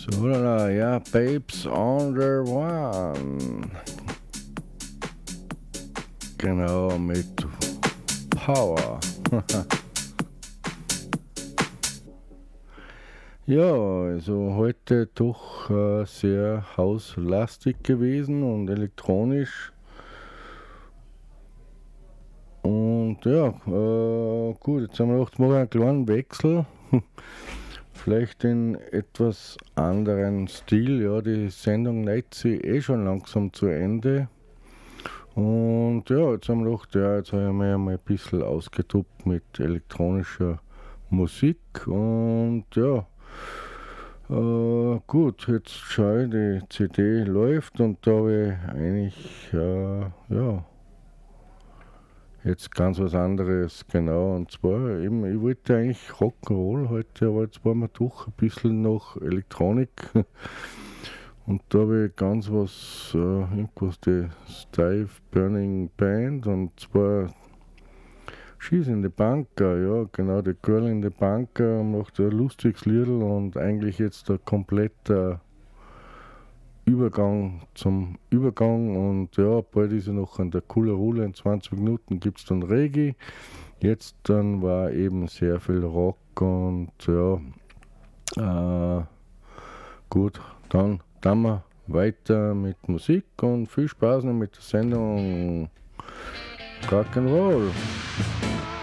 So, ja, Babes on the One. Genau, mit Power. Ja, also heute doch sehr hauslastig gewesen und elektronisch. Und ja, gut, jetzt haben wir gedacht, machen wir einen kleinen Wechsel. Vielleicht in etwas anderen Stil. Ja, die Sendung neigt sich schon langsam zu Ende. Und ja, jetzt haben wir gedacht, ja, jetzt habe ich mir mal ein bisschen ausgetobt mit elektronischer Musik. Und ja, gut, jetzt schaue ich, die CD läuft und da habe ich eigentlich, ja, jetzt ganz was anderes, genau. Und zwar eben, ich wollte eigentlich Rock'n'Roll heute, aber jetzt waren wir doch ein bisschen noch Elektronik. Und da habe ich ganz was, irgendwas, die Steve Burning Band, und zwar She's in the Bunker, ja, genau, die Girl in the Bunker macht ein lustiges Liedl und eigentlich jetzt ein kompletter Übergang zum Übergang. Und ja, bald ist er noch an der cooler Rulle, in 20 Minuten gibt es dann Reggae. Jetzt dann war eben sehr viel Rock und ja, gut, dann wir weiter mit Musik und viel Spaß noch mit der Sendung Rock'n'Roll.